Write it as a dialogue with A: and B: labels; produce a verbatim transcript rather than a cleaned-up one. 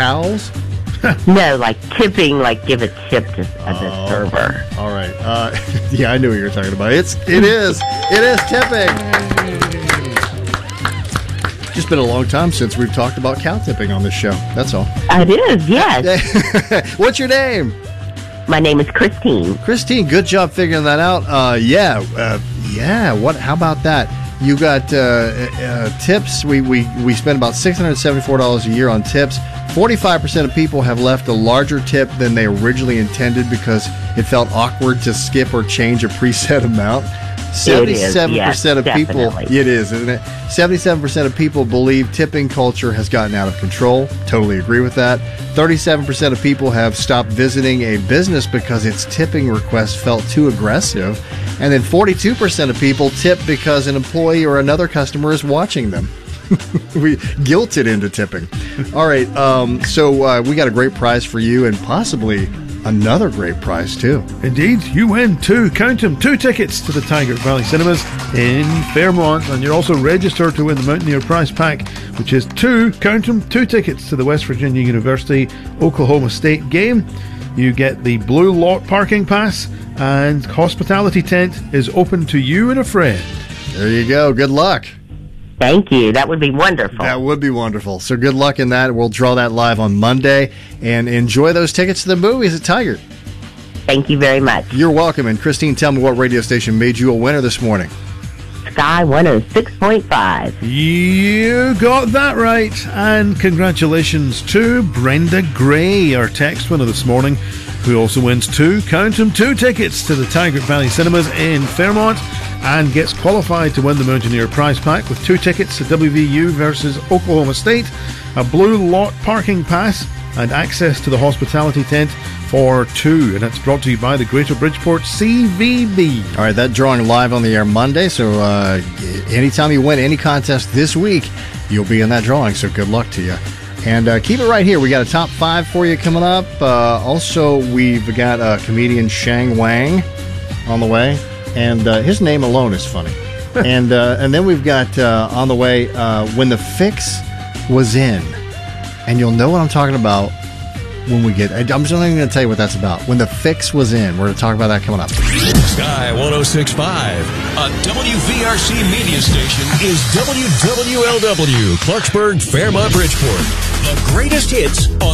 A: towels?
B: No, like tipping, like give a tip to uh, the
A: Oh,
B: server.
A: All right. Uh, yeah, I knew what you were talking about. It's it is it is tipping. Just been a long time since we've talked about cow tipping on this show. That's all.
B: It is, yes.
A: What's your name?
B: My name is Christine.
A: Christine, good job figuring that out. Uh, yeah, uh, yeah. What? How about that? You got uh, uh, tips. We we we spend about six hundred seventy-four dollars a year on tips. Forty-five percent of people have left a larger tip than they originally intended because it felt awkward to skip or change a preset amount. Seventy-seven percent of people. It is, isn't it? Seventy-seven percent of people believe tipping culture has gotten out of control. Totally agree with that. Thirty-seven percent of people have stopped visiting a business because its tipping request felt too aggressive. And then forty-two percent of people tip because an employee or another customer is watching them. We guilted into tipping. All right, um, so uh, we got a great prize for you and possibly another great prize, too.
C: Indeed, you win two, count them, two tickets to the Tigard Valley Cinemas in Fairmont, and you're also registered to win the Mountaineer Prize Pack, which is two, count them, two tickets to the West Virginia University Oklahoma State game. You get the Blue Lot parking pass, and hospitality tent is open to you and a friend.
A: There you go. Good luck.
B: Thank you. That would be wonderful.
A: That would be wonderful. So good luck in that. We'll draw that live on Monday. And enjoy those tickets to the movies at Tigard.
B: Thank you very much.
A: You're welcome. And Christine, tell me what radio station made you a winner this morning.
B: Sky one oh six point five.
C: You got that right. And congratulations to Brenda Gray, our text winner this morning, who also wins two, count them, two tickets to the Tigard Valley Cinemas in Fairmont, and gets qualified to win the Mountaineer Prize Pack with two tickets to W V U versus Oklahoma State, a Blue Lot parking pass, and access to the hospitality tent for two. And it's brought to you by the Greater Bridgeport C V B.
A: All right, that drawing live on the air Monday. So uh, anytime you win any contest this week, you'll be in that drawing. So good luck to you. And uh, keep it right here. We got a top five for you coming up. Uh, also, we've got uh, comedian Shang Wang on the way. And uh, his name alone is funny. and uh, and then we've got uh, on the way uh, When the Fix Was In. And you'll know what I'm talking about when we get... I'm just not even going to tell you what that's about. When the Fix Was In. We're going to talk about that coming up.
D: Sky one oh six point five, a W V R C media station, is W W L W, Clarksburg, Fairmont, Bridgeport. The greatest hits on